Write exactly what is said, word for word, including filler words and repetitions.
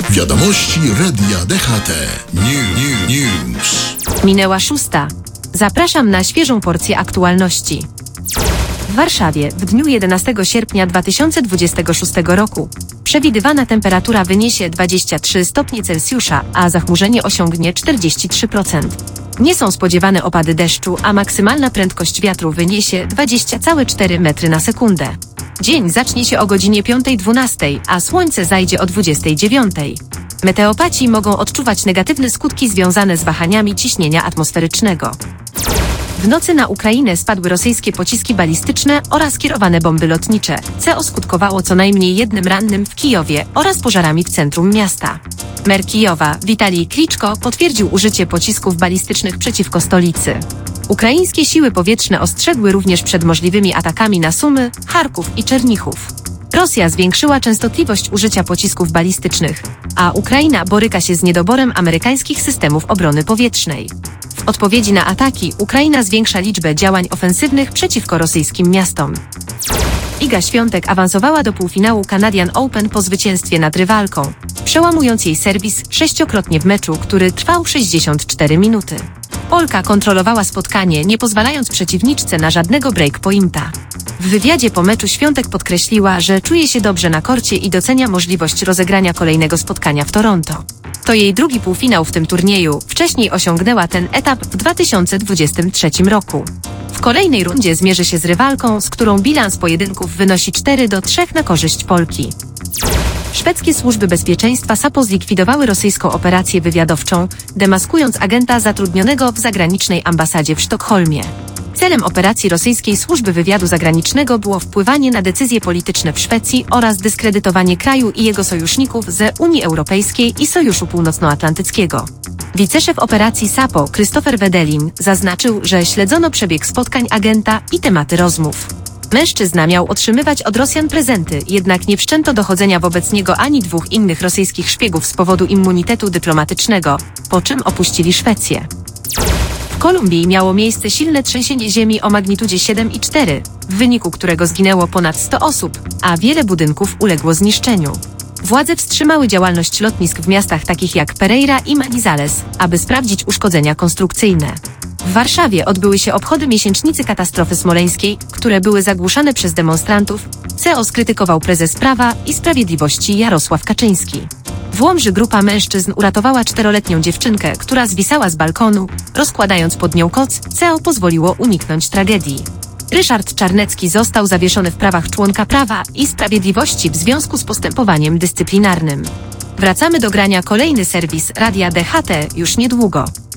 Wiadomości Radia D H T. New, News. Minęła szósta. Zapraszam na świeżą porcję aktualności. W Warszawie w dniu jedenastego sierpnia dwa tysiące dwudziestego szóstego roku przewidywana temperatura wyniesie dwadzieścia trzy stopnie Celsjusza, a zachmurzenie osiągnie czterdzieści trzy procent. Nie są spodziewane opady deszczu, a maksymalna prędkość wiatru wyniesie dwadzieścia przecinek cztery metry na sekundę. Dzień zacznie się o godzinie piątej dwunastej, a słońce zajdzie o dwudziestej dziewiątej. Meteopaci mogą odczuwać negatywne skutki związane z wahaniami ciśnienia atmosferycznego. W nocy na Ukrainę spadły rosyjskie pociski balistyczne oraz kierowane bomby lotnicze, co skutkowało co najmniej jednym rannym w Kijowie oraz pożarami w centrum miasta. Mer Kijowa, Witalij Kliczko, potwierdził użycie pocisków balistycznych przeciwko stolicy. Ukraińskie siły powietrzne ostrzegły również przed możliwymi atakami na Sumy, Charków i Czernichów. Rosja zwiększyła częstotliwość użycia pocisków balistycznych, a Ukraina boryka się z niedoborem amerykańskich systemów obrony powietrznej. W odpowiedzi na ataki Ukraina zwiększa liczbę działań ofensywnych przeciwko rosyjskim miastom. Iga Świątek awansowała do półfinału Canadian Open po zwycięstwie nad rywalką, przełamując jej serwis sześciokrotnie w meczu, który trwał sześćdziesiąt cztery minuty. Polka kontrolowała spotkanie, nie pozwalając przeciwniczce na żadnego breakpointa. W wywiadzie po meczu Świątek podkreśliła, że czuje się dobrze na korcie i docenia możliwość rozegrania kolejnego spotkania w Toronto. To jej drugi półfinał w tym turnieju, wcześniej osiągnęła ten etap w dwa tysiące dwudziestym trzecim roku. W kolejnej rundzie zmierzy się z rywalką, z którą bilans pojedynków wynosi cztery do trzech na korzyść Polki. Szwedzkie służby bezpieczeństwa S A P O zlikwidowały rosyjską operację wywiadowczą, demaskując agenta zatrudnionego w zagranicznej ambasadzie w Sztokholmie. Celem operacji rosyjskiej służby wywiadu zagranicznego było wpływanie na decyzje polityczne w Szwecji oraz dyskredytowanie kraju i jego sojuszników ze Unii Europejskiej i Sojuszu Północnoatlantyckiego. Wiceszef operacji S A P O, Christopher Wedelin, zaznaczył, że śledzono przebieg spotkań agenta i tematy rozmów. Mężczyzna miał otrzymywać od Rosjan prezenty, jednak nie wszczęto dochodzenia wobec niego ani dwóch innych rosyjskich szpiegów z powodu immunitetu dyplomatycznego, po czym opuścili Szwecję. W Kolumbii miało miejsce silne trzęsienie ziemi o magnitudzie siedem i cztery, w wyniku którego zginęło ponad sto osób, a wiele budynków uległo zniszczeniu. Władze wstrzymały działalność lotnisk w miastach takich jak Pereira i Manizales, aby sprawdzić uszkodzenia konstrukcyjne. W Warszawie odbyły się obchody miesięcznicy katastrofy smoleńskiej, które były zagłuszane przez demonstrantów, co skrytykował prezes Prawa i Sprawiedliwości Jarosław Kaczyński. W Łomży grupa mężczyzn uratowała czteroletnią dziewczynkę, która zwisała z balkonu, rozkładając pod nią koc, co pozwoliło uniknąć tragedii. Ryszard Czarnecki został zawieszony w prawach członka Prawa i Sprawiedliwości w związku z postępowaniem dyscyplinarnym. Wracamy do grania kolejny serwis Radia D H T już niedługo.